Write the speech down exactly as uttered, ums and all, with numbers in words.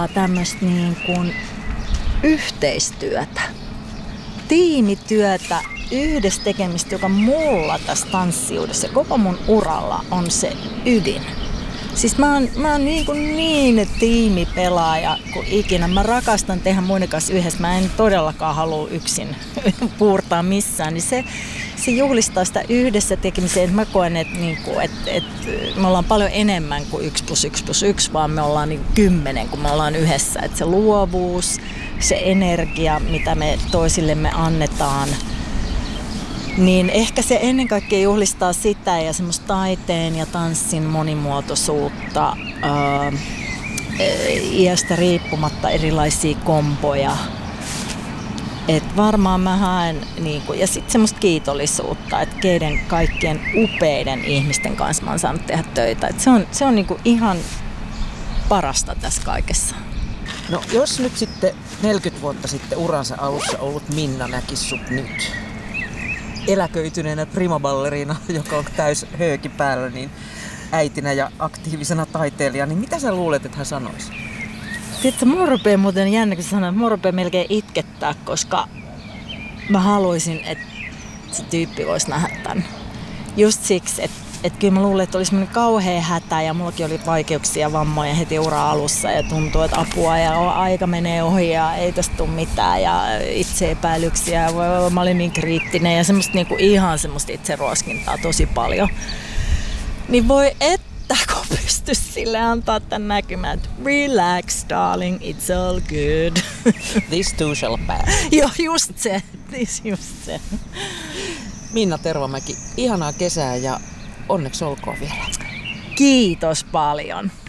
tarkoittaa tämmöistä niin kuin yhteistyötä, tiimityötä, yhdessä tekemistä, joka mulla tässä tanssiudessa koko mun uralla on se ydin. Siis mä oon, mä oon niin, kuin niin tiimipelaaja kuin ikinä. Mä rakastan tehdä muiden kanssa yhdessä. Mä en todellakaan halua yksin puurtaa missään. Niin se, se juhlistaa sitä yhdessä tekemiseen. Mä koen, että niinku, et, et, me ollaan paljon enemmän kuin yksi plus yksi plus yksi, vaan me ollaan niin kymmenen, kun me ollaan yhdessä. Et se luovuus, se energia, mitä me toisillemme annetaan, niin ehkä se ennen kaikkea juhlistaa sitä ja semmoista taiteen ja tanssin monimuotoisuutta, ää, iästä riippumatta erilaisia komboja. Et varmaan mä haen, niinku, ja sitten semmoista kiitollisuutta, että keiden kaikkien upeiden ihmisten kanssa mä oon saanut tehdä töitä. Et se on, se on niinku ihan parasta tässä kaikessa. No jos nyt sitten neljäkymmentä vuotta sitten uransa alussa ollut Minna näkisi sut nyt eläköityneenä primaballerina, joka on täys hööki päällä, niin äitinä ja aktiivisena taiteilijana, niin mitä sä luulet, että hän sanoisi? Tiedätkö, mua rupeaa muuten jännä, kun sanoin, että mua rupeaa melkein itkettää, koska mä haluaisin, että se tyyppi voisi nähdä tämän. Just siksi, että, että kyllä mä luulen, että oli semmoinen kauhea hätä ja mullakin oli vaikeuksia ja vammoja heti ura alussa ja tuntuu, että apua ja aika menee ohi ja ei tästä tule mitään ja itseepäilyksiä. Mä olin niin kriittinen ja semmoista niinku ihan semmoista itseruoskintaa tosi paljon. Niin voi että kun pystyisi sille antaa tämän näkymään, että relax darling, it's all good. This too shall pass. Joo, just se. This just se. Minna Tervamäki, ihanaa kesää ja onneksi olkoon vielä. Kiitos paljon.